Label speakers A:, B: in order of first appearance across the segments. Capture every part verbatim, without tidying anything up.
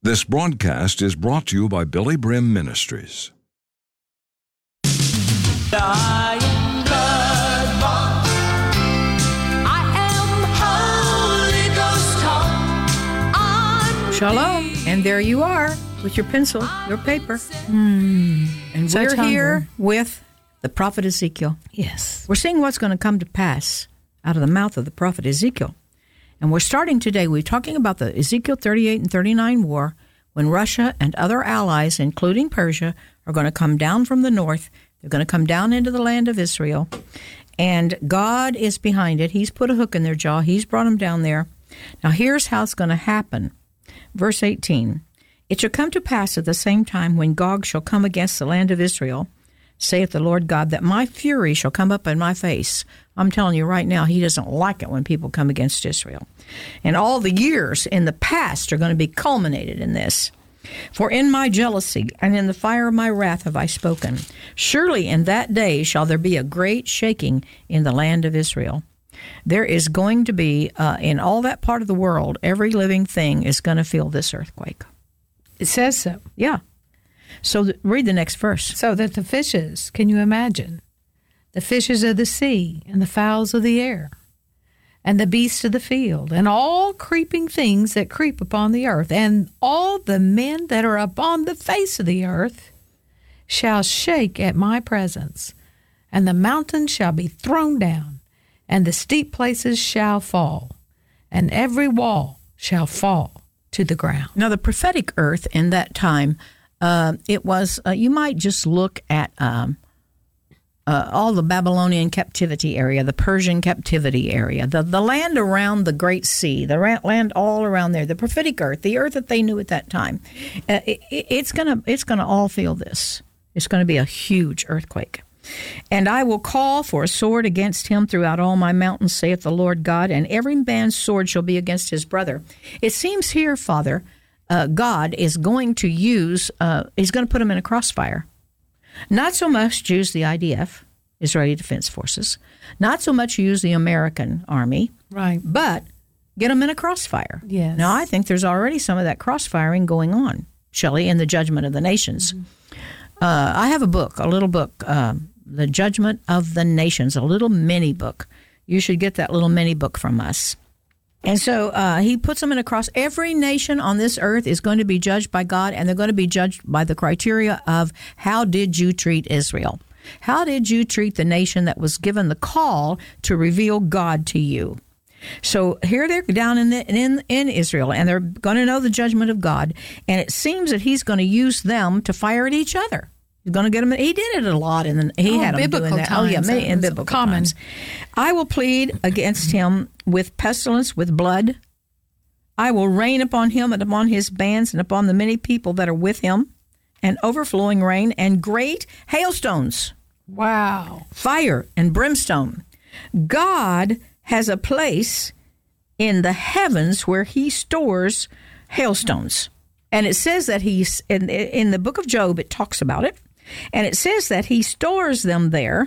A: This broadcast is brought to you by Billy Brim Ministries.
B: I am blood-bought. I am Holy Ghost taught.
C: Shalom, and there you are with your pencil, your paper.
D: Mm,
C: and
D: such
C: we're
D: hunger.
C: here with the prophet Ezekiel.
D: Yes.
C: We're seeing what's going to come to pass out of the mouth of the prophet Ezekiel. And we're starting today, we're talking about the Ezekiel thirty-eight and thirty-nine war, when Russia and other allies, including Persia, are going to come down from the north. They're going to come down into the land of Israel. And God is behind it. He's put a hook in their jaw. He's brought them down there. Now, here's how it's going to happen. Verse eighteen, it shall come to pass at the same time when Gog shall come against the land of Israel, saith the Lord God, that my fury shall come up in my face. I'm telling you right now, he doesn't like it when people come against Israel. And all the years in the past are going to be culminated in this. For in my jealousy and in the fire of my wrath have I spoken. Surely in that day shall there be a great shaking in the land of Israel. There is going to be, uh, in all that part of the world, every living thing is going to feel this earthquake.
D: It says so.
C: Yeah. So th- read the next verse.
D: So that the fishes, can you imagine? The fishes of the sea and the fowls of the air and the beasts of the field and all creeping things that creep upon the earth and all the men that are upon the face of the earth shall shake at my presence, and the mountains shall be thrown down, and the steep places shall fall, and every wall shall fall to the ground.
C: Now, the prophetic earth in that time, uh, it was, uh, you might just look at um, uh, all the Babylonian captivity area, the Persian captivity area, the, the land around the Great Sea, the ra- land all around there, the prophetic earth, the earth that they knew at that time. Uh, it, it's going to it's gonna all feel this. It's going to be a huge earthquake. And I will call for a sword against him throughout all my mountains, saith the Lord God, and every man's sword shall be against his brother. It seems here, Father, uh, God is going to use, uh, he's going to put them in a crossfire. Not so much use the I D F, Israeli Defense Forces, not so much use the American Army,
D: Right.
C: but get them in a crossfire.
D: Yes.
C: Now, I think there's already some of that crossfiring going on, Shelley, in the Judgment of the Nations. Mm-hmm. Uh, I have a book, a little book, um, The Judgment of the Nations, a little mini book. You should get that little mini book from us. And so uh, he puts them in a cross. Every nation on this earth is going to be judged by God, and they're going to be judged by the criteria of how did you treat Israel? How did you treat the nation that was given the call to reveal God to you? So here they're down in, the, in in Israel, and they're going to know the judgment of God, and it seems that he's going to use them to fire at each other. He's going to get them. He did it a lot, and he
D: oh,
C: had them doing that. Oh yeah, many, in biblical
D: common.
C: times. I will plead against him with pestilence, with blood. I will rain upon him and upon his bands and upon the many people that are with him, and overflowing rain and great hailstones.
D: Wow!
C: Fire and brimstone. God has a place in the heavens where he stores hailstones. And it says that he's, in, in the book of Job, it talks about it. And it says that he stores them there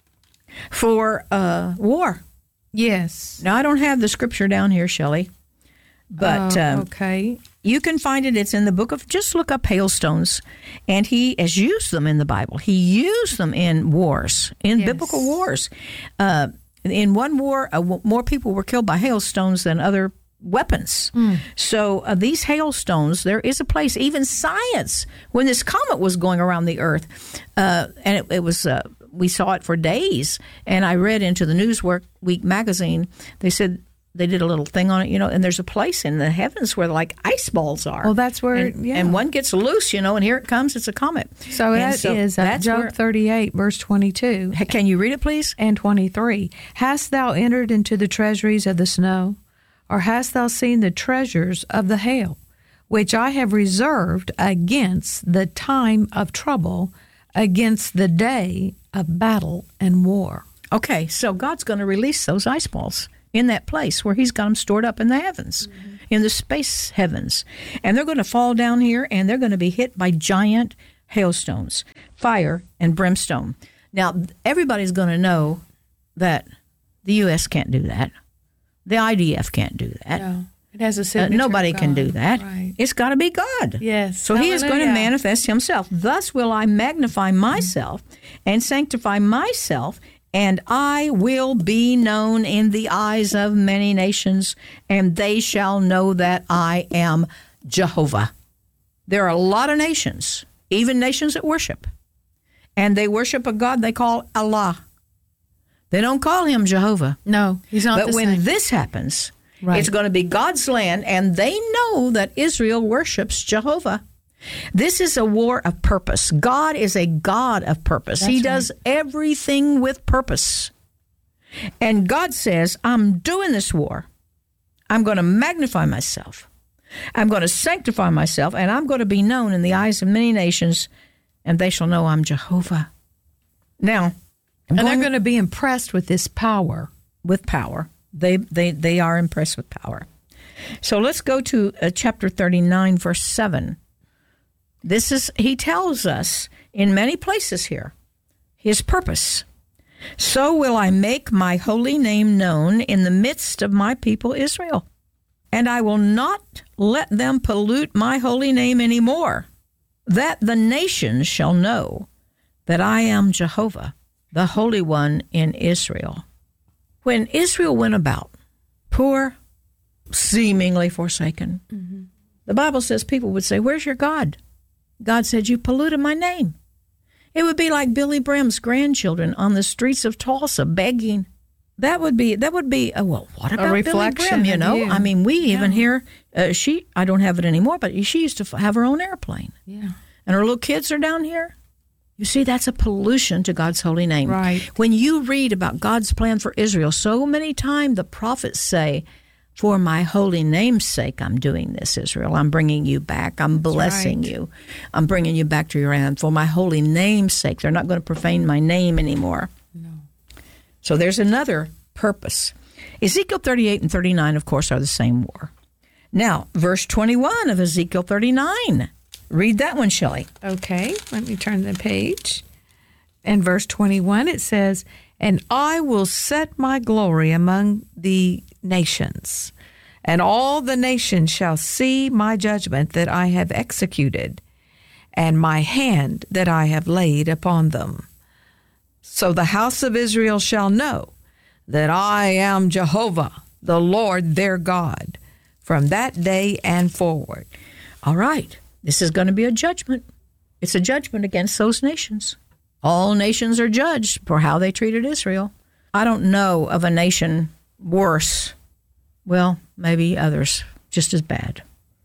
C: for uh, war.
D: Yes.
C: Now, I don't have the scripture down here, Shelley. But
D: uh,
C: um,
D: okay.
C: You can find it. It's in the book of, just look up hailstones. And he has used them in the Bible. He used them in wars, in
D: yes.
C: biblical wars. Uh, in one war, uh, more people were killed by hailstones than other weapons. Mm. So uh, these hailstones, there is a place, even science, when this comet was going around the earth, uh, and it, it was, uh, we saw it for days, and I read into the Newsweek Week magazine, they said they did a little thing on it, you know, and there's a place in the heavens where like ice balls are.
D: Well, that's where,
C: and,
D: yeah.
C: and one gets loose, you know, and here it comes, it's a comet.
D: So
C: and
D: that
C: so
D: is uh, Job where, thirty-eight, verse twenty-two.
C: Can you read it, please?
D: And twenty-three. Hast thou entered into the treasuries of the snow? Or hast thou seen the treasures of the hail, which I have reserved against the time of trouble, against the day of battle and war?
C: Okay, so God's going to release those ice balls in that place where he's got them stored up in the heavens, mm-hmm. in the space heavens. And they're going to fall down here, and they're going to be hit by giant hailstones, fire and brimstone. Now, everybody's going to know that the U S can't do that. The I D F can't do that.
D: No. It has a
C: Uh,
D: signature.
C: nobody
D: of
C: can do
D: God.
C: that.
D: Right.
C: It's got to be God.
D: Yes.
C: So he is going to
D: Hallelujah.
C: manifest himself. Thus will I magnify myself and sanctify myself, and I will be known in the eyes of many nations, and they shall know that I am Jehovah. There are a lot of nations, even nations that worship, and they worship a God they call Allah. They don't call him Jehovah.
D: No, he's not
C: But
D: the
C: when
D: same.
C: this happens,
D: Right.
C: it's going to be God's land, and they know that Israel worships Jehovah. This is a war of purpose. God is a God of purpose. he
D: That's
C: does everything with purpose. And God says, I'm doing this war. I'm going to magnify myself. I'm going to sanctify myself, and I'm going to be known in the eyes of many nations, and they shall know I'm Jehovah. Now,
D: and they're going to be impressed with this power.
C: with power. They they they are impressed with power. So let's go to uh, chapter thirty-nine, verse seven. This is, he tells us in many places here, his purpose. So will I make my holy name known in the midst of my people Israel, and I will not let them pollute my holy name anymore, that the nations shall know that I am Jehovah, the Holy One in Israel. When Israel went about, poor, seemingly forsaken, mm-hmm. the Bible says people would say, where's your God? God said, you polluted my name. It would be like Billy Brim's grandchildren on the streets of Tulsa begging. That would be, that would be, oh, well, what about Billy
D: reflection
C: Brim, you
D: of
C: know?
D: you.
C: I mean, we
D: Yeah.
C: even hear, uh, she, I don't have it anymore, but she used to f- have her own airplane.
D: Yeah.
C: And her little kids are down here. You see, that's a pollution to God's holy name.
D: Right.
C: When you read about God's plan for Israel, so many times the prophets say, for my holy name's sake, I'm doing this, Israel. I'm bringing you back. I'm blessing
D: right.
C: you. I'm bringing you back to your land. For my holy name's sake, they're not going to profane my name anymore.
D: No.
C: So there's another purpose. Ezekiel thirty-eight and thirty-nine, of course, are the same war. Now, verse twenty-one of Ezekiel thirty-nine. Read that one, Shelley.
D: Okay, let me turn the page. In verse twenty-one, it says, and I will set my glory among the nations, and all the nations shall see my judgment that I have executed, and my hand that I have laid upon them. So the house of Israel shall know that I am Jehovah, the Lord their God, from that day and forward.
C: All right. This is going to be a judgment. It's a judgment against those nations. All nations are judged for how they treated Israel. I don't know of a nation worse. Well, maybe others just as bad.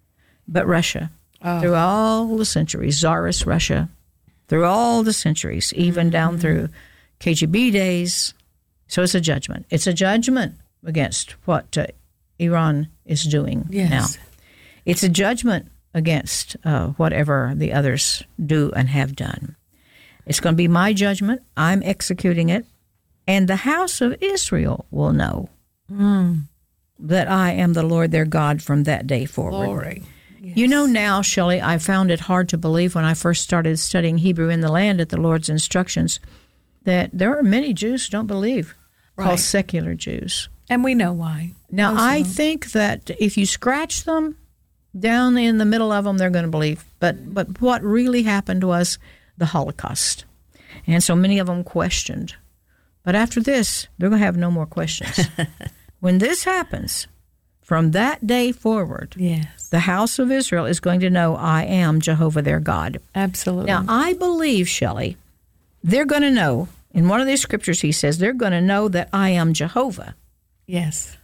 C: But Russia,
D: Oh.
C: through all the centuries, Tsarist Russia, through all the centuries, even down through K G B days. So it's a judgment. It's a judgment against what uh, Iran is doing
D: Yes.
C: now. It's a judgment against uh, whatever the others do and have done. It's going to be my judgment. I'm executing it. And the house of Israel will know
D: Mm.
C: that I am the Lord their God from that day forward.
D: Glory.
C: You know now, Shelley, I found it hard to believe when I first started studying Hebrew in the land at the Lord's instructions that there are many Jews who don't believe,
D: Right.
C: called secular Jews.
D: And we know why.
C: Now,
D: Also.
C: I think that if you scratch them, down in the middle of them, they're going to believe. But but what really happened was the Holocaust. And so many of them questioned. But after this, they're going to have no more questions. When this happens, from that day forward,
D: Yes,
C: the house of Israel is going to know I am Jehovah their God.
D: absolutely.
C: Now, I believe, Shelley, they're going to know, in one of these scriptures he says, they're going to know that I am Jehovah.
D: yes.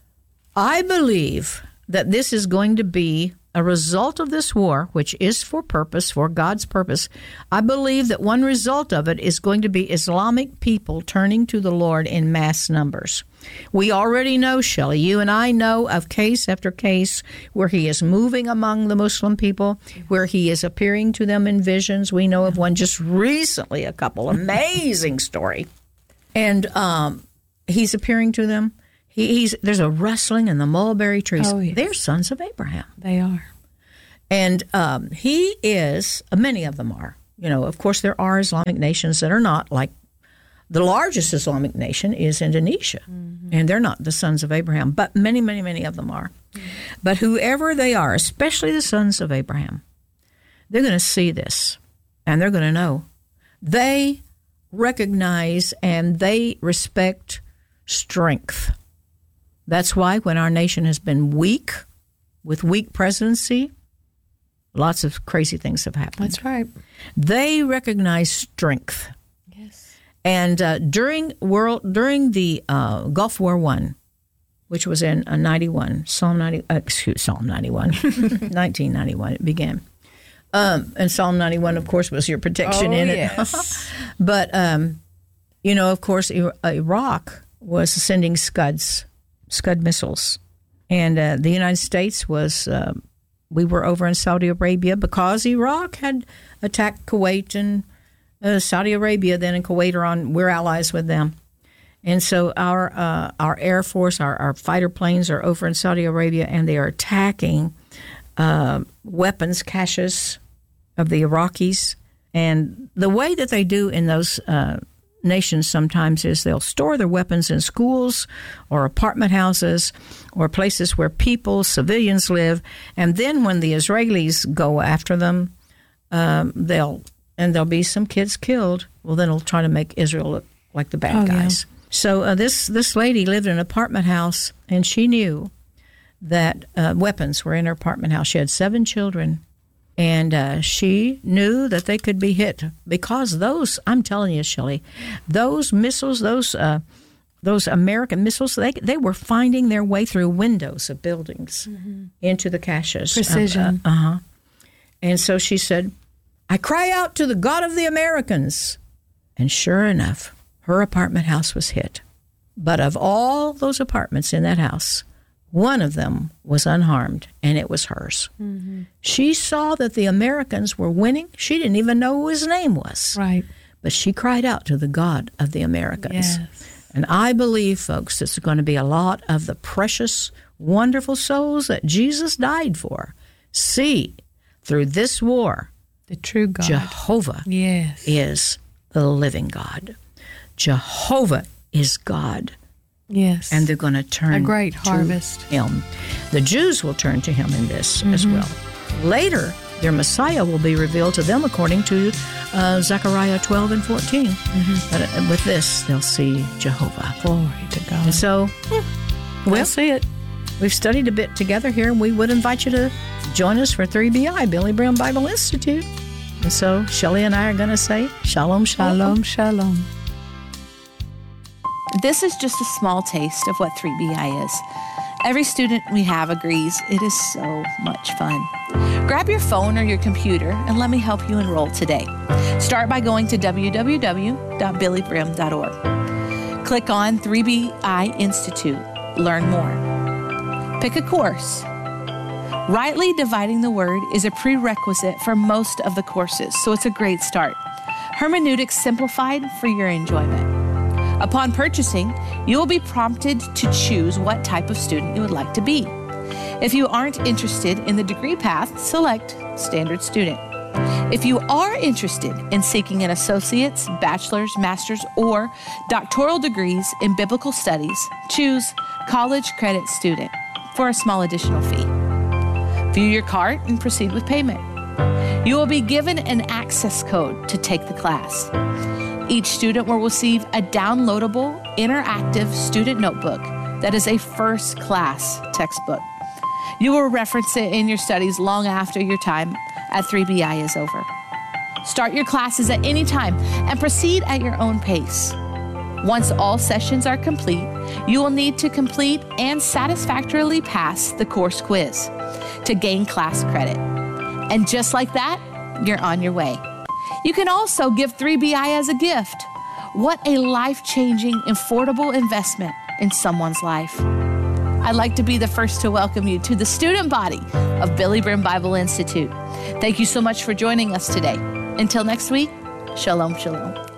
C: I believe that this is going to be a result of this war, which is for purpose, for God's purpose. I believe that one result of it is going to be Islamic people turning to the Lord in mass numbers. We already know, Shelley, you and I know of case after case where he is moving among the Muslim people, where he is appearing to them in visions. We know of one just recently, a couple, amazing story. And um, he's appearing to them. He, he's There's a rustling in the mulberry trees.
D: Oh, yes.
C: They're sons of Abraham.
D: They are.
C: And um, he is, uh, many of them are. You know, of course, there are Islamic nations that are not, like The largest Islamic nation is Indonesia, mm-hmm. and they're not the sons of Abraham, but many, many, many of them are. Mm-hmm. But whoever they are, especially the sons of Abraham, they're going to see this, and they're going to know. They recognize and they respect strength. That's why when our nation has been weak, with weak presidency, lots of crazy things have happened.
D: That's right.
C: They recognize strength.
D: Yes.
C: And uh, during world during the uh, Gulf War One, which was in uh, ninety-one, Psalm ninety, uh, excuse Psalm ninety-one, nineteen ninety-one, it began. Um, and Psalm ninety-one, of course, was your protection
D: oh,
C: in it.
D: Yes.
C: But um, you know, of course, Iraq was sending Scuds, Scud missiles, and uh, the United States was. Uh, we were over in Saudi Arabia because Iraq had attacked Kuwait and uh, Saudi Arabia. Then in Kuwait are on. We're allies with them. And so our uh, our Air Force, our, our fighter planes are over in Saudi Arabia, and they are attacking uh, weapons caches of the Iraqis. And the way that they do in those uh, nations sometimes is they'll store their weapons in schools or apartment houses or places where people, civilians live. And then when the Israelis go after them, um, they'll and there'll be some kids killed. Well, then it'll try to make Israel look like the bad
D: oh,
C: guys. Yeah. So uh, this this lady lived in an apartment house, and she knew that uh, weapons were in her apartment house. She had seven children, and uh, she knew that they could be hit because those, I'm telling you, Shelley, those missiles, those uh, those American missiles, they they were finding their way through windows of buildings mm-hmm. into the caches.
D: Precision.
C: Uh huh. And so she said, "I cry out to the God of the Americans," and sure enough, her apartment house was hit. But of all those apartments in that house, one of them was unharmed, and it was hers. Mm-hmm. She saw that the Americans were winning. She didn't even know who his name was.
D: Right.
C: But she cried out to the God of the Americans.
D: Yes.
C: And I believe, folks, it's going to be a lot of the precious, wonderful souls that Jesus died for. See, through this war,
D: the true God,
C: Jehovah
D: yes.
C: is the living God. Jehovah is God.
D: Yes.
C: And they're going to turn
D: a great
C: to
D: harvest.
C: Him. The Jews will turn to Him in this mm-hmm. as well. Later, their Messiah will be revealed to them according to uh, Zechariah twelve and fourteen. Mm-hmm. But uh, with this, they'll see Jehovah.
D: Glory to God.
C: And so,
D: yeah,
C: we'll
D: see it.
C: We've studied a bit together here, and we would invite you to join us for three B I, Billy Brim Bible Institute. And so, Shelley and I are going to say, Shalom, Shalom.
D: Shalom, Shalom.
E: This is just a small taste of what three B I is. Every student we have agrees it is so much fun. Grab your phone or your computer and let me help you enroll today. Start by going to w w w dot billy brim dot org. Click on three B I Institute. Learn more. Pick a course. Rightly dividing the word is a prerequisite for most of the courses, so it's a great start. Hermeneutics simplified for your enjoyment. Upon purchasing, you will be prompted to choose what type of student you would like to be. If you aren't interested in the degree path, select Standard Student. If you are interested in seeking an associate's, bachelor's, master's, or doctoral degrees in biblical studies, choose College Credit Student for a small additional fee. View your cart and proceed with payment. You will be given an access code to take the class. Each student will receive a downloadable, interactive student notebook that is a first-class textbook. You will reference it in your studies long after your time at three B I is over. Start your classes at any time and proceed at your own pace. Once all sessions are complete, you will need to complete and satisfactorily pass the course quiz to gain class credit. And just like that, you're on your way. You can also give three B I as a gift. What a life-changing, affordable investment in someone's life. I'd like to be the first to welcome you to the student body of Billy Brim Bible Institute. Thank you so much for joining us today. Until next week, shalom, shalom.